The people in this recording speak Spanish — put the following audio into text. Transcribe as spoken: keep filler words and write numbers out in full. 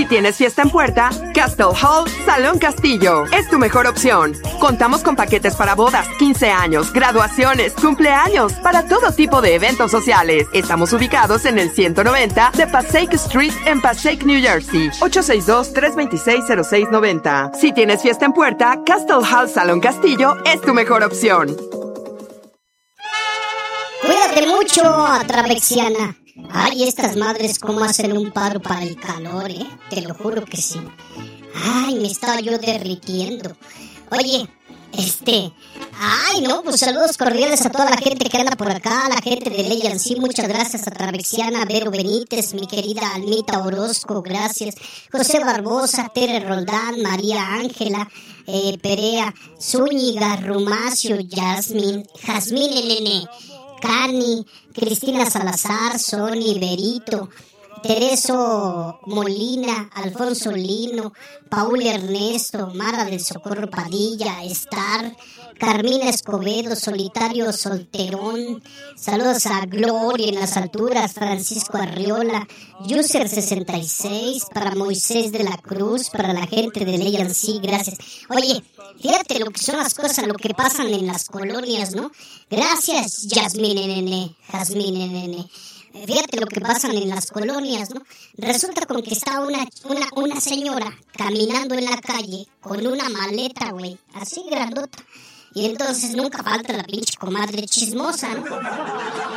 Si tienes fiesta en puerta, Castle Hall Salón Castillo es tu mejor opción. Contamos con paquetes para bodas, quince años, graduaciones, cumpleaños, para todo tipo de eventos sociales. Estamos ubicados en el ciento noventa de Passaic Street en Passaic, New Jersey. ocho seis dos, tres dos seis, cero seis nueve cero. Si tienes fiesta en puerta, Castle Hall Salón Castillo es tu mejor opción. Cuídate mucho, Travexiana. Ay, estas madres cómo hacen un paro para el calor, ¿eh? Te lo juro que sí. Ay, me estaba yo derritiendo. Oye, este... Ay, no, pues saludos cordiales a toda la gente que anda por acá, la gente de Leyan, sí, muchas gracias a Travexiana, Vero Benítez, mi querida Almita Orozco, gracias. José Barbosa, Tere Roldán, María Ángela, eh, Perea, Zúñiga, Rumacio, Yasmin, Jazmín Nene, Cani, Cristina Salazar, Sony, Berito, Tereso Molina, Alfonso Lino, Paul Ernesto, Mara del Socorro Padilla, Star, Carmina Escobedo, Solitario Solterón, saludos a Gloria en las alturas, Francisco Arriola, User sesenta y seis, para Moisés de la Cruz, para la gente de Leyan, sí, gracias. Oye, fíjate lo que son las cosas, lo que pasan en las colonias, ¿no? Gracias, Yasmine Nene, Jasmine Nene. Fíjate lo que pasan en las colonias, ¿no? Resulta con que está una, una, una señora caminando en la calle con una maleta, güey, así grandota. Y entonces nunca falta la pinche comadre chismosa, ¿no?